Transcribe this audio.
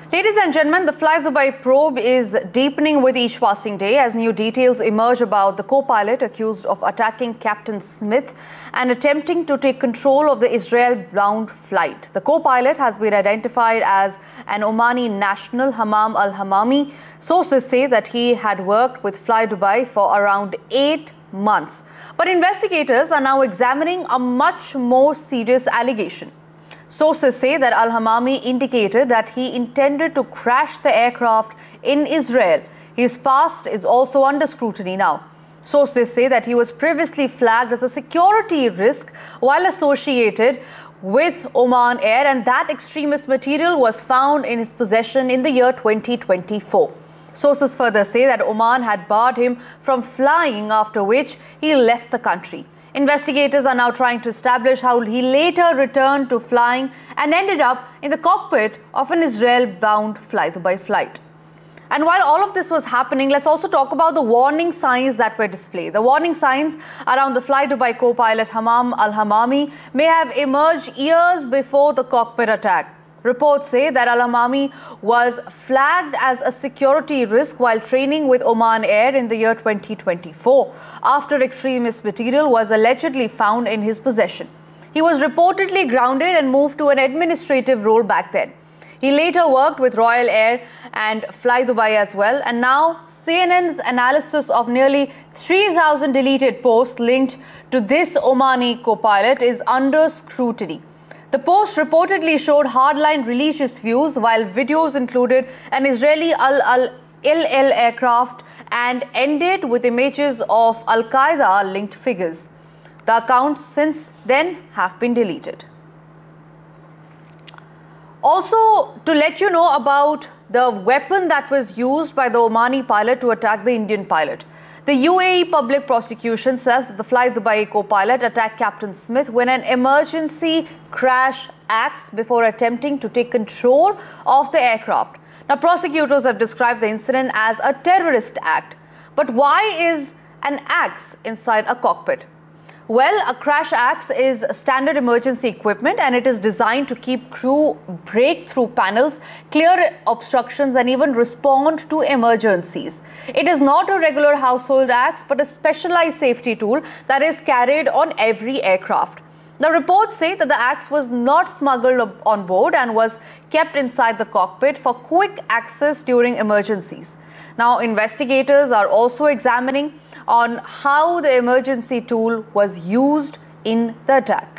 Ladies and gentlemen, the Fly Dubai probe is deepening with each passing day as new details emerge about the co-pilot accused of attacking Captain Smith and attempting to take control of the Israel-bound flight. The co-pilot has been identified as an Omani national, Hammam al-Hammami. Sources say that he had worked with Fly Dubai for around 8 months. But investigators are now examining a much more serious allegation. Sources say that al-Hammami indicated that he intended to crash the aircraft in Israel. His past is also under scrutiny now. Sources say that he was previously flagged as a security risk while associated with Oman Air, and that extremist material was found in his possession in the year 2024. Sources further say that Oman had barred him from flying, after which he left the country. Investigators are now trying to establish how he later returned to flying and ended up in the cockpit of an Israel-bound Fly Dubai flight. And while all of this was happening, let's also talk about the warning signs that were displayed. The warning signs around the Fly Dubai co-pilot Hammam al-Hammami may have emerged years before the cockpit attack. Reports say that al-Hammami was flagged as a security risk while training with Oman Air in the year 2024, after extremist material was allegedly found in his possession. He was reportedly grounded and moved to an administrative role back then. He later worked with Royal Air and Fly Dubai as well, and now CNN's analysis of nearly 3,000 deleted posts linked to this Omani co-pilot is under scrutiny. The post reportedly showed hardline religious views, while videos included an Israeli Al aircraft and ended with images of Al-Qaeda linked figures. The accounts since then have been deleted. Also, to let you know about the weapon that was used by the Omani pilot to attack the Indian pilot. The UAE public prosecution says that the Fly Dubai co-pilot attacked Captain Smith when an emergency crash axe before attempting to take control of the aircraft. Now, prosecutors have described the incident as a terrorist act. But why is an axe inside a cockpit? Well, a crash axe is standard emergency equipment, and it is designed to keep crew break through panels, clear obstructions, and even respond to emergencies. It is not a regular household axe, but a specialized safety tool that is carried on every aircraft. The reports say that the axe was not smuggled on board and was kept inside the cockpit for quick access during emergencies. Now, investigators are also examining on how the emergency tool was used in the attack.